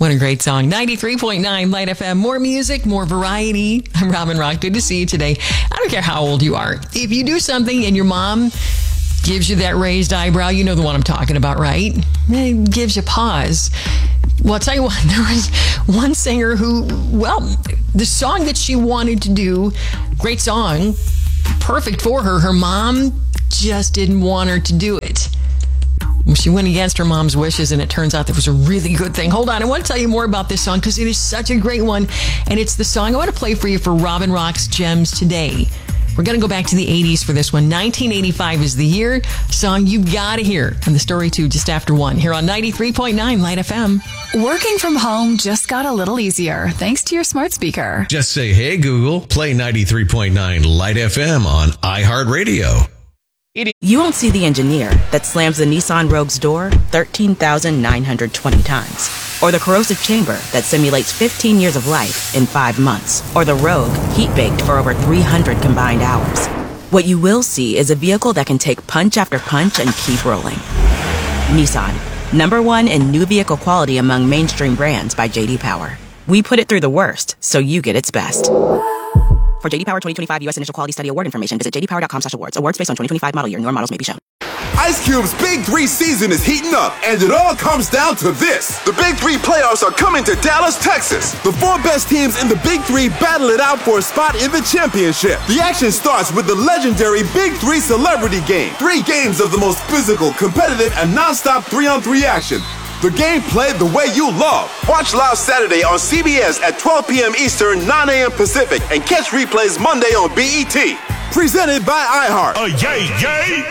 What a great song. 93.9 Light FM. More music, more variety. I'm Robin Rock. Good to see you today. I don't care how old you are. If you do something and your mom gives you that raised eyebrow, you know the one I'm talking about, right? It gives you pause. Well, I'll tell you what, there was one singer who, well, the song that she wanted to do, great song, perfect for her. Her mom just didn't want her to do it. She went against her mom's wishes, and it turns out that was a really good thing. Hold on, I want to tell you more about this song because it is such a great one, and it's the song I want to play for you for Robin Rock's Gems today. We're going to go back to the 80s for this one. 1985 is the year. Song you got to hear. And the story, too, just after 1 here on 93.9 Light FM. Working from home just got a little easier thanks to your smart speaker. Just say, hey, Google, play 93.9 Light FM on iHeartRadio. You won't see the engineer that slams the Nissan Rogue's door 13,920 times. Or the corrosive chamber that simulates 15 years of life in 5 months. Or the Rogue heat-baked for over 300 combined hours. What you will see is a vehicle that can take punch after punch and keep rolling. Nissan, #1 in new vehicle quality among mainstream brands by J.D. Power. We put it through the worst, so you get its best. For J.D. Power 2025 U.S. Initial Quality Study Award information, visit jdpower.com/awards. Awards based on 2025 model year. Newer models may be shown. Ice Cube's Big 3 season is heating up, and it all comes down to this. The Big 3 playoffs are coming to Dallas, Texas. The 4 best teams in the Big 3 battle it out for a spot in the championship. The action starts with the legendary Big 3 Celebrity Game. 3 games of the most physical, competitive, and non-stop 3-on-3 action. The game played the way you love. Watch live Saturday on CBS at 12 p.m. Eastern, 9 a.m. Pacific, and catch replays Monday on BET. Presented by iHeart. Yay!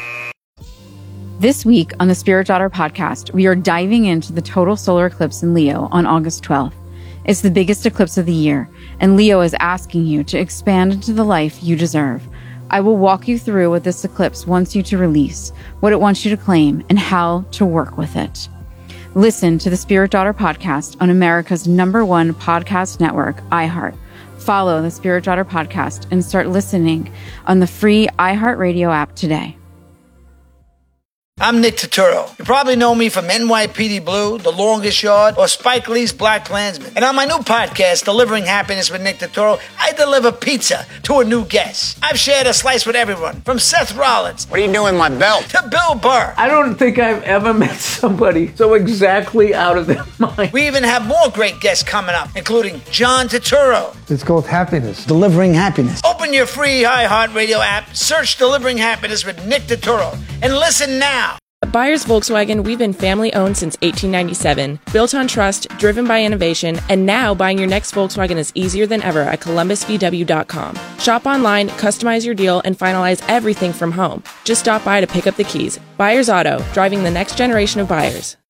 This week on the Spirit Daughter podcast, we are diving into the total solar eclipse in Leo on August 12th. It's the biggest eclipse of the year, and Leo is asking you to expand into the life you deserve. I will walk you through what this eclipse wants you to release, what it wants you to claim, and how to work with it. Listen to the Spirit Daughter podcast on America's #1 podcast network, iHeart. Follow the Spirit Daughter podcast and start listening on the free iHeartRadio app today. I'm Nick Turturro. You probably know me from NYPD Blue, The Longest Yard, or Spike Lee's Black Klansman. And on my new podcast, Delivering Happiness with Nick Turturro, I deliver pizza to a new guest. I've shared a slice with everyone, from Seth Rollins. What are you doing with my belt? To Bill Burr. I don't think I've ever met somebody so exactly out of their mind. We even have more great guests coming up, including John Turturro. It's called Happiness. Delivering Happiness. Open your free iHeartRadio app, search Delivering Happiness with Nick Turturro, and listen now. At Byers Volkswagen, we've been family-owned since 1897, built on trust, driven by innovation, and now buying your next Volkswagen is easier than ever at ColumbusVW.com. Shop online, customize your deal, and finalize everything from home. Just stop by to pick up the keys. Byers Auto, driving the next generation of buyers.